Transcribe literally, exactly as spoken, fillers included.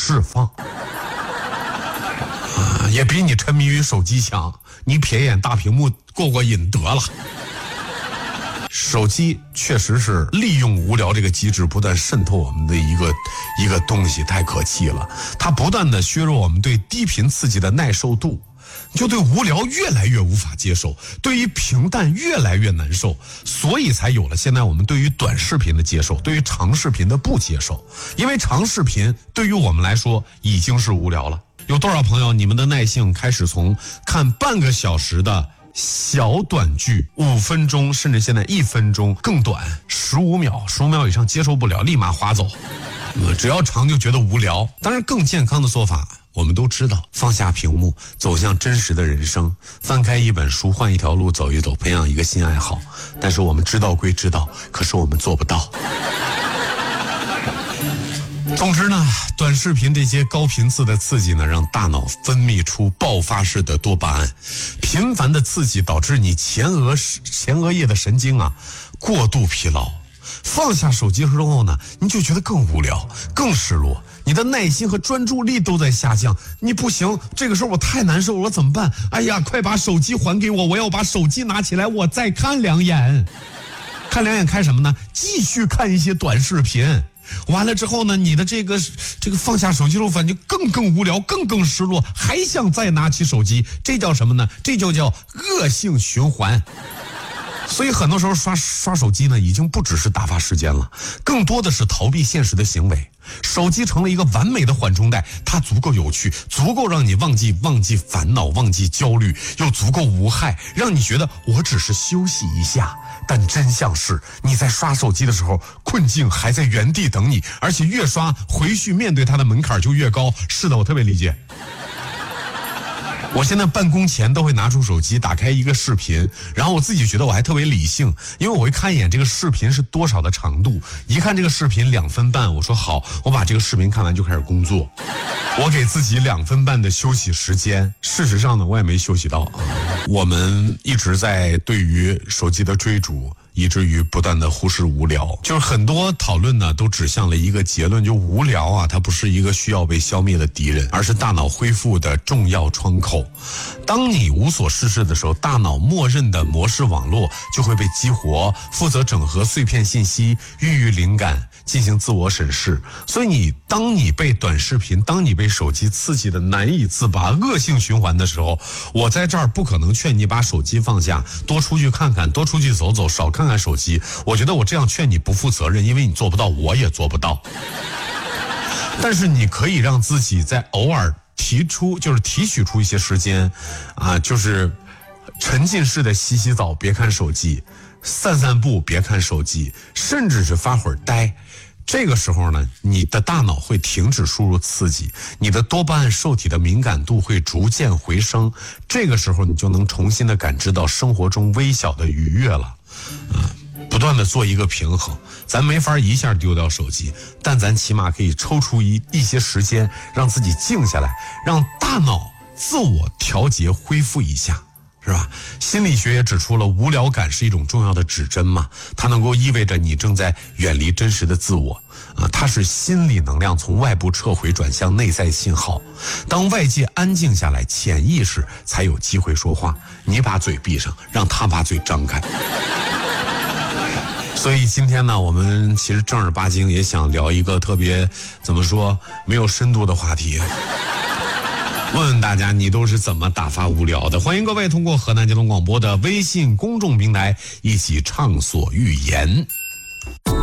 释放。啊，也比你沉迷于手机强，你瞥眼大屏幕过过瘾得了。手机确实是利用无聊这个机制不断渗透我们的一个一个东西，太可气了。它不断的削弱我们对低频刺激的耐受度，就对无聊越来越无法接受，对于平淡越来越难受，所以才有了现在我们对于短视频的接受，对于长视频的不接受。因为长视频对于我们来说已经是无聊了。有多少朋友你们的耐性开始从看半个小时的小短剧，五分钟甚至现在一分钟更短，十五秒十五秒以上接受不了，立马划走。只要长就觉得无聊。当然更健康的做法我们都知道，放下屏幕，走向真实的人生，翻开一本书，换一条路走一走，培养一个新爱好。但是我们知道归知道，可是我们做不到。总之呢，短视频这些高频次的刺激呢，让大脑分泌出爆发式的多巴胺，频繁的刺激导致你前额前额叶的神经啊过度疲劳。放下手机之后呢，你就觉得更无聊，更失落，你的耐心和专注力都在下降。你不行，这个时候我太难受了，怎么办？哎呀，快把手机还给我，我要把手机拿起来，我再看两眼。看两眼看什么呢？继续看一些短视频。完了之后呢，你的这个这个放下手机之后，反正更更无聊，更更失落，还想再拿起手机，这叫什么呢？这就叫恶性循环。所以很多时候刷刷手机呢，已经不只是打发时间了，更多的是逃避现实的行为。手机成了一个完美的缓冲带，它足够有趣，足够让你忘记忘记烦恼，忘记焦虑，又足够无害，让你觉得我只是休息一下。但真相是，你在刷手机的时候，困境还在原地等你，而且越刷回去面对它的门槛就越高。是的，我特别理解。我现在办公前都会拿出手机，打开一个视频，然后我自己觉得我还特别理性，因为我会看一眼这个视频是多少的长度，一看这个视频两分半，我说好，我把这个视频看完就开始工作。我给自己两分半的休息时间，事实上呢，我也没休息到。我们一直在对于手机的追逐，以至于不断的忽视无聊。就是很多讨论呢都指向了一个结论，就无聊啊，它不是一个需要被消灭的敌人，而是大脑恢复的重要窗口。当你无所事事的时候，大脑默认的模式网络就会被激活，负责整合碎片信息，孕育灵感，进行自我审视。所以你当你被短视频，当你被手机刺激的难以自拔，恶性循环的时候，我在这儿不可能劝你把手机放下，多出去看看，多出去走走，少看看手机。我觉得我这样劝你不负责任，因为你做不到，我也做不到。但是你可以让自己在偶尔提出，就是提取出一些时间啊，就是沉浸式的洗洗澡别看手机，散散步别看手机，甚至是发会儿呆。这个时候呢，你的大脑会停止输入刺激，你的多巴胺受体的敏感度会逐渐回升，这个时候你就能重新的感知到生活中微小的愉悦了。啊，不断的做一个平衡，咱没法一下丢掉手机，但咱起码可以抽出一一些时间，让自己静下来，让大脑自我调节恢复一下，是吧？心理学也指出了，无聊感是一种重要的指针嘛，它能够意味着你正在远离真实的自我啊，它是心理能量从外部撤回转向内在信号。当外界安静下来，潜意识才有机会说话。你把嘴闭上，让他把嘴张开。所以今天呢，我们其实正儿八经也想聊一个特别怎么说没有深度的话题，问问大家你都是怎么打发无聊的。欢迎各位通过河南交通广播的微信公众平台一起畅所欲言。